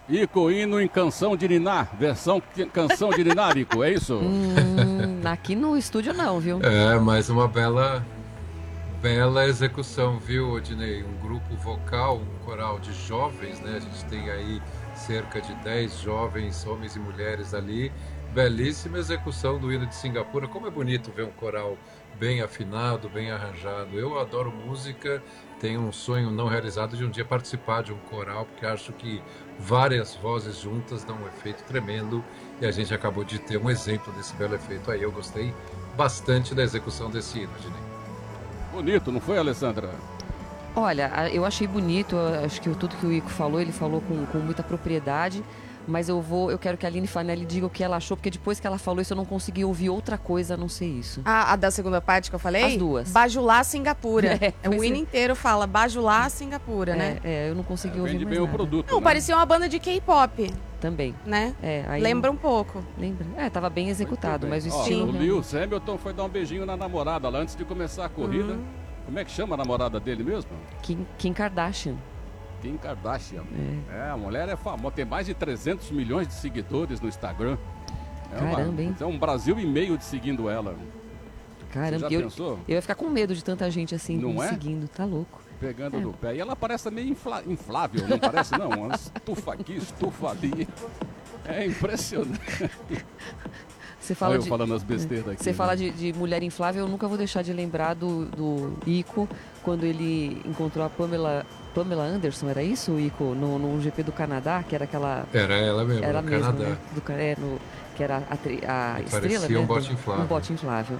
Ico hino em canção de niná, versão canção de niná, Ico, é isso? Aqui no estúdio não, viu? É, mas uma bela execução, viu, Odinei? Um grupo vocal, um coral de jovens, né? A gente tem aí cerca de 10 jovens, homens e mulheres ali. Belíssima execução do hino de Singapura. Como é bonito ver um coral bem afinado, bem arranjado. Eu adoro música, tenho um sonho não realizado de um dia participar de um coral, porque acho que várias vozes juntas dão um efeito tremendo e a gente acabou de ter um exemplo desse belo efeito aí. Eu gostei bastante da execução desse hino, Odinei. Bonito, não foi, Alessandra? Olha, eu achei bonito, acho que tudo que o Ico falou, ele falou com muita propriedade, mas eu quero que a Aline Fanelli diga o que ela achou, porque depois que ela falou isso eu não consegui ouvir outra coisa a não ser isso. A da segunda parte que eu falei? As duas. Bajulá Singapura. O hino inteiro fala Bajulá Singapura, né? Eu não consegui ouvir vende mais bem nada. o produto, Não, né? parecia uma banda de K-pop, Também. né? Aí Lembra um pouco. Lembra? Tava bem executado, mas o Ó, estilo... o Lewis Hamilton foi dar um beijinho na namorada lá antes de começar a corrida. Como é que chama a namorada dele mesmo? Kim Kardashian. Kim Kardashian. A mulher é famosa, tem mais de 300 milhões de seguidores no Instagram. Caramba, hein? É um Brasil e meio de seguindo ela. Caramba, Você já pensou? eu ia ficar com medo de tanta gente assim Não me é? seguindo, tá louco. Pegando no pé. E ela parece meio inflável, não parece não? Uma estufa aqui, estufa ali. É impressionante. Você fala Olha eu falando as besteiras aqui. Você fala de mulher inflável, eu nunca vou deixar de lembrar do Ico, quando ele encontrou a Pamela Anderson, era isso, Ico? No GP do Canadá, que era aquela... Era ela mesmo, era no mesmo, Canadá. Né? Que era a estrela, parecia né? um bote inflável. Um bote inflável,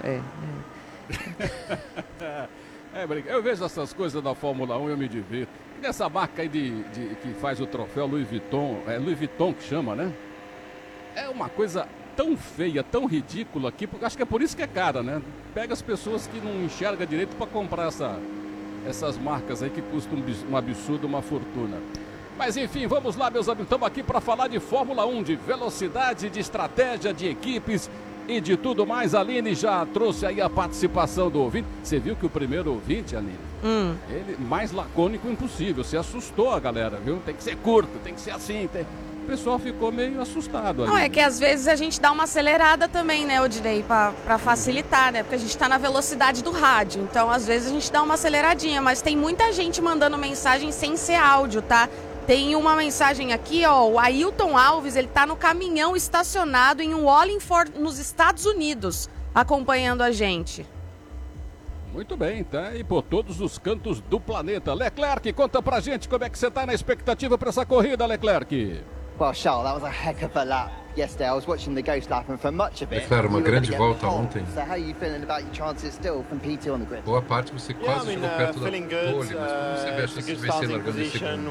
Eu vejo essas coisas da Fórmula 1 e eu me divirto. E nessa marca aí que faz o troféu Louis Vuitton, é Louis Vuitton que chama, né? É uma coisa tão feia, tão ridícula aqui, acho que é por isso que é cara, né? Pega as pessoas que não enxergam direito para comprar essas marcas aí que custam um absurdo, uma fortuna. Mas enfim, vamos lá, meus amigos, estamos aqui para falar de Fórmula 1, de velocidade, de estratégia, de equipes e de tudo mais. A Aline já trouxe aí a participação do ouvinte. Você viu que o primeiro ouvinte, Aline, ele mais lacônico impossível, se assustou a galera, viu? Tem que ser curto, tem que ser assim, O pessoal ficou meio assustado ali. Não, é que às vezes a gente dá uma acelerada também, né, Odinei, pra facilitar, né? Porque a gente tá na velocidade do rádio, então às vezes a gente dá uma aceleradinha, mas tem muita gente mandando mensagem sem ser áudio, tá? Tem uma mensagem aqui, ó, o Ailton Alves, ele tá no caminhão estacionado em Wallingford, nos Estados Unidos, acompanhando a gente. Muito bem, tá aí por todos os cantos do planeta. Leclerc, conta pra gente como é que você tá na expectativa pra essa corrida, Leclerc. Well, Charles, that was a heck of a lap yesterday. I was watching the Ghost lap and for much of it, Claro, uma you were grande gonna get volta pole. ontem. So how are you feeling about your chances still from P2 on the grid? Boa parte você quase chegou perto da pole, mas como você vê a chance de vencer largando em segundo?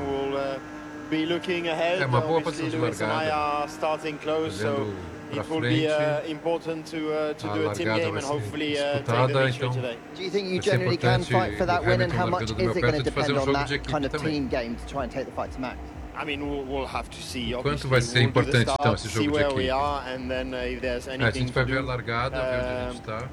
É uma boa posição de largada, olhando para frente, a largada vai ser disputada, então Do you think you vai ser generally can importante fight for that o win, and Hamilton how much largando do is meu it going to perto de fazer depend on jogo de that equipe kind of também. team game to try and take the fight to Max? Quanto vai ser importante então esse jogo de equipe? A gente vai ver a largada, ver onde a gente está.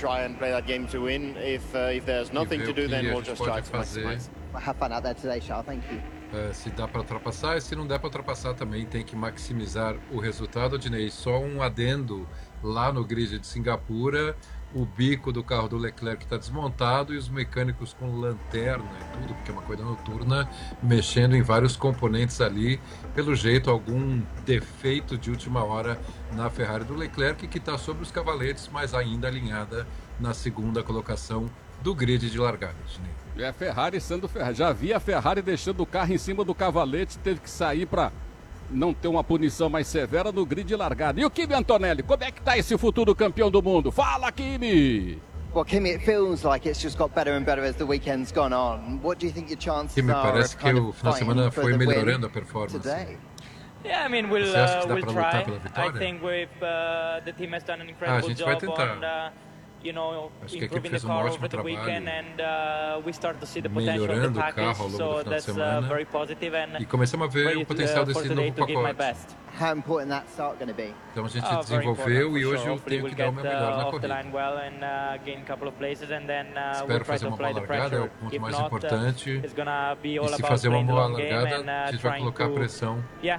E ver o que a gente pode fazer. Have fun out there today, Charles. Thank you. Se dá para ultrapassar e se não der para ultrapassar também tem que maximizar o resultado, Odinei. Só um adendo lá no grid de Singapura, o bico do carro do Leclerc está desmontado e os mecânicos com lanterna e tudo, porque é uma coisa noturna, mexendo em vários componentes ali, pelo jeito algum defeito de última hora na Ferrari do Leclerc, que está sobre os cavaletes, mas ainda alinhada na segunda colocação do grid de largada, Odinei. É Ferrari sendo Ferrari. Já vi a Ferrari deixando o carro em cima do cavalete, teve que sair para não ter uma punição mais severa no grid de largada. E o Kimi Antonelli, como é que tá esse futuro campeão do mundo? Fala, Kimi! Well, Kimi, it feels like it's just got better and better as the weekend's gone on. What do you think your chances Kimi, are parece of que kind o of final de semana fighting for foi the melhorando a win performance. today? Yeah, I mean, Você acha que dá we'll pra lutar try. pela vitória? I think the team has done an incredible gente vai job tentar. on, you know, Acho que a equipe improving the fez um car ótimo over the trabalho, weekend, and we start to see the potential of the melhorando o package. carro ao longo do So final de that's semana. very positive and E começamos a ver ready o potencial for desse today novo to give my pacote. best. How important that start going to be? Então a gente Very desenvolveu important, e for hoje sure. eu Hopefully tenho we'll que dar o get meu melhor na off the corrida. line well and gain a couple of places, and then we'll Espero try fazer to uma boa apply the largada, é o pressure. ponto If mais not, importante. it's gonna be all E se about fazer uma playing the boa long game largada, and a gente vai trying colocar a to, pressão yeah,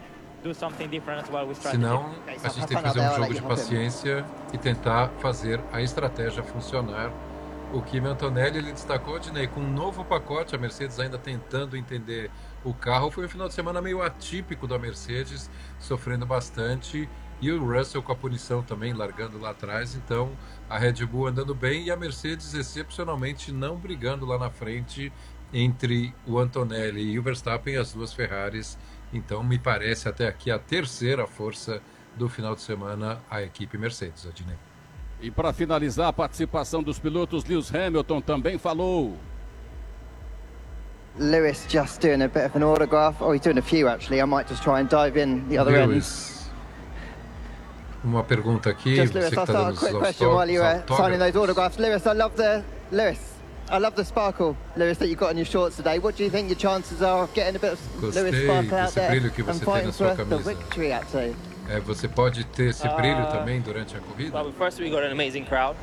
do something different as well with strategy. Senão, a gente tem que fazer um jogo de paciência e tentar fazer a estratégia funcionar. O Kimi Antonelli, ele destacou, Dinei, com um novo pacote, a Mercedes ainda tentando entender o carro. Foi um final de semana meio atípico da Mercedes, sofrendo bastante. E o Russell com a punição também, largando lá atrás. Então, a Red Bull andando bem e a Mercedes, excepcionalmente, não brigando lá na frente entre o Antonelli e o Verstappen e as duas Ferraris. Então, me parece até aqui a terceira força do final de semana, a equipe Mercedes, Adinei. E para finalizar a participação dos pilotos, Lewis Hamilton também falou. Lewis just doing a bit of an autograph, or he's doing a few actually. I might just try and dive in the other Lewis, uma pergunta aqui. end. Just Lewis, I'll start a quick question while you were signing those autographs. Lewis, I love the sparkle, Lewis, that you got in your shorts today. What do you think your chances are of getting a bit of Lewis sparkle out there and fighting for the victory actually? Você pode ter esse brilho também durante a corrida? Well, first we got an amazing crowd.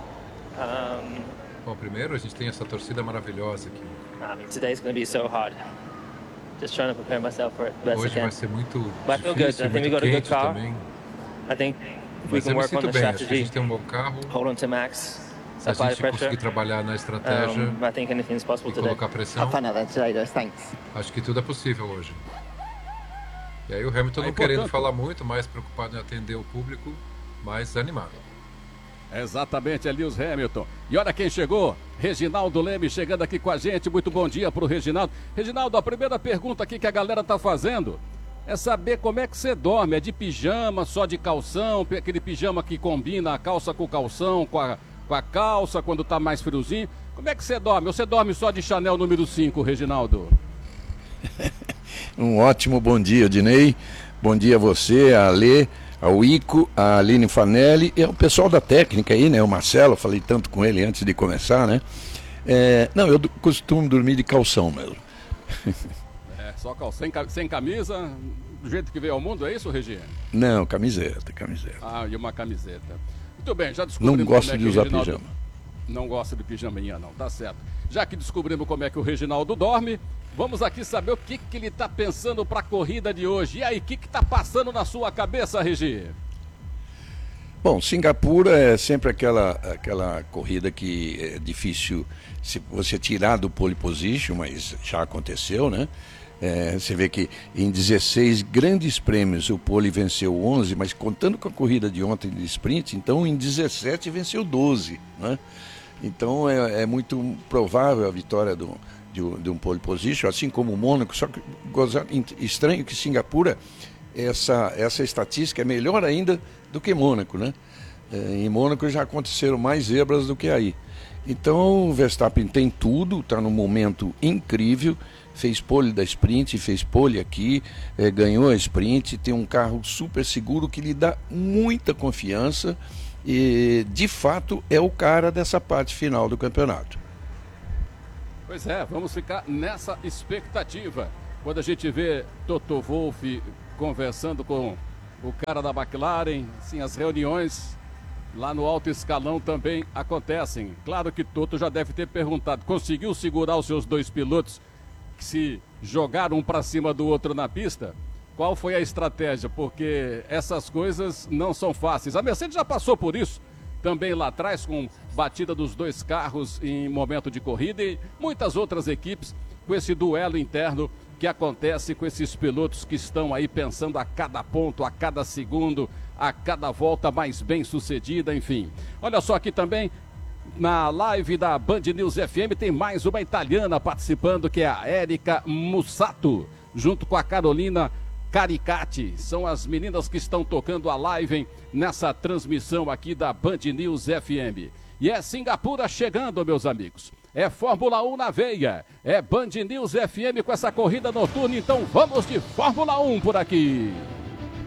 Bom, primeiro a gente tem essa torcida maravilhosa aqui. I mean, today's going to be so hard. Just trying to prepare myself for it best I Hoje can. vai ser muito But I feel good. difícil, I think we muito got a good quente car. também. I think we Mas can eu me work on sinto the bem, acho que a strategy. gente tem um bom carro. Hold on to max. Se a Apply gente conseguir pressure. trabalhar na estratégia I think anything is possible e today. colocar pressão, Have fun out there today, Lewis. Thanks. acho que tudo é possível hoje. E aí o Hamilton não querendo falar muito, mais preocupado em atender o público, mais animado. Exatamente, é Lewis Hamilton. E olha quem chegou, Reginaldo Leme chegando aqui com a gente. Muito bom dia pro Reginaldo. Reginaldo, a primeira pergunta aqui que a galera tá fazendo é saber como é que você dorme. É de pijama, só de calção, aquele pijama que combina a calça com o calção, com a calça, quando tá mais friozinho. Como é que você dorme? Ou você dorme só de Chanel número 5, Reginaldo? Um ótimo bom dia, Dinei. Bom dia a você, a Alê, ao Ico, a Aline Fanelli e ao pessoal da técnica aí, né? O Marcelo, falei tanto com ele antes de começar, né? Não, eu costumo dormir de calção mesmo. Só calção, sem camisa, do jeito que veio ao mundo, é isso, Regi? Não, camiseta. Ah, e uma camiseta. Muito bem, já descobrimos. Não gosto de usar Reginaldo... pijama. Não gosta de pijaminha, não, tá certo. Já que descobrimos como é que o Reginaldo dorme, vamos aqui saber o que ele está pensando para a corrida de hoje. E aí, o que está passando na sua cabeça, Regi? Bom, Singapura é sempre aquela corrida que é difícil se você tirar do pole position, mas já aconteceu, né? Você vê que em 16 grandes prêmios o pole venceu 11, mas contando com a corrida de ontem de sprint, então em 17 venceu 12, né? Então é muito provável a vitória de um pole position, assim como o Mônaco, só que estranho que Singapura, essa estatística é melhor ainda do que Mônaco, né? Em Mônaco já aconteceram mais zebras do que aí. Então o Verstappen tem tudo, está num momento incrível, fez pole da sprint, fez pole aqui, ganhou a sprint, tem um carro super seguro que lhe dá muita confiança e de fato é o cara dessa parte final do campeonato. Pois é, vamos ficar nessa expectativa. Quando a gente vê Toto Wolff conversando com o cara da McLaren, sim, as reuniões lá no alto escalão também acontecem. Claro que Toto já deve ter perguntado, conseguiu segurar os seus dois pilotos que se jogaram um para cima do outro na pista? Qual foi a estratégia? Porque essas coisas não são fáceis. A Mercedes já passou por isso também lá atrás, com batida dos dois carros em momento de corrida, e muitas outras equipes com esse duelo interno que acontece com esses pilotos que estão aí pensando a cada ponto, a cada segundo, a cada volta mais bem sucedida, enfim. Olha só aqui também, na live da Band News FM tem mais uma italiana participando, que é a Érica Mussato, junto com a Carolina Caricati. São as meninas que estão tocando a live nessa transmissão aqui da Band News FM. E é Singapura chegando, meus amigos. É Fórmula 1 na veia. É Band News FM com essa corrida noturna. Então vamos de Fórmula 1 por aqui.